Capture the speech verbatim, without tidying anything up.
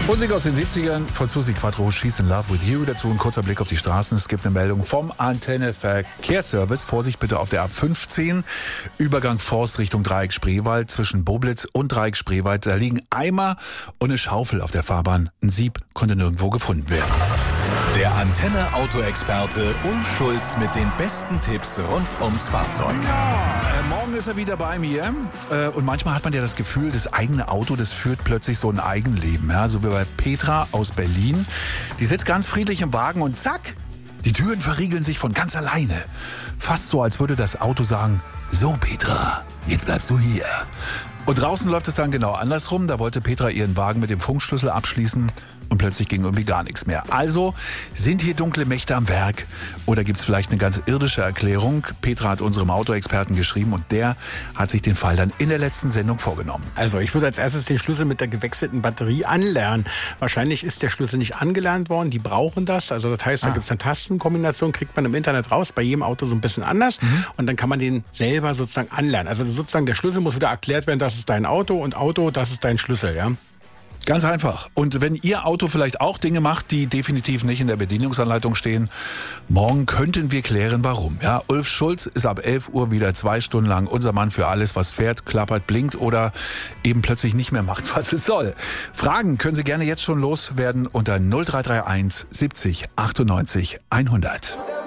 Musik aus den siebzigern von Susi Quattro, She's in Love with You. Dazu ein kurzer Blick auf die Straßen. Es gibt eine Meldung vom Antenne-Verkehrsservice. Vorsicht bitte auf der A fünfzehn. Übergang Forst Richtung Dreieck Spreewald. Zwischen Boblitz und Dreieck Spreewald. Da liegen Eimer und eine Schaufel auf der Fahrbahn. Ein Sieb konnte nirgendwo gefunden werden. Der Antenne-Auto-Experte Ulf Schulz mit den besten Tipps rund ums Fahrzeug. Ja, äh, morgen ist er wieder bei mir. Äh, und manchmal hat man ja das Gefühl, das eigene Auto, das führt plötzlich so ein Eigenleben. Ja? So wie bei Petra aus Berlin. Die sitzt ganz friedlich im Wagen und zack, die Türen verriegeln sich von ganz alleine. Fast so, als würde das Auto sagen, so Petra, jetzt bleibst du hier. Und draußen läuft es dann genau andersrum. Da wollte Petra ihren Wagen mit dem Funkschlüssel abschließen und plötzlich ging irgendwie gar nichts mehr. Also, sind hier dunkle Mächte am Werk oder gibt es vielleicht eine ganz irdische Erklärung? Petra hat unserem Autoexperten geschrieben und der hat sich den Fall dann in der letzten Sendung vorgenommen. Also ich würde als erstes den Schlüssel mit der gewechselten Batterie anlernen. Wahrscheinlich ist der Schlüssel nicht angelernt worden, die brauchen das. Also das heißt, da ah. gibt es eine Tastenkombination, kriegt man im Internet raus, bei jedem Auto so ein bisschen anders. Mhm. Und dann kann man den selber sozusagen anlernen. Also sozusagen der Schlüssel muss wieder erklärt werden, das ist dein Auto und Auto, das ist dein Schlüssel, ja. Ganz einfach. Und wenn Ihr Auto vielleicht auch Dinge macht, die definitiv nicht in der Bedienungsanleitung stehen, morgen könnten wir klären, warum. Ja, Ulf Schulz ist ab elf Uhr wieder zwei Stunden lang unser Mann für alles, was fährt, klappert, blinkt oder eben plötzlich nicht mehr macht, was es soll. Fragen können Sie gerne jetzt schon loswerden unter null drei drei eins siebzig achtundneunzig hundert.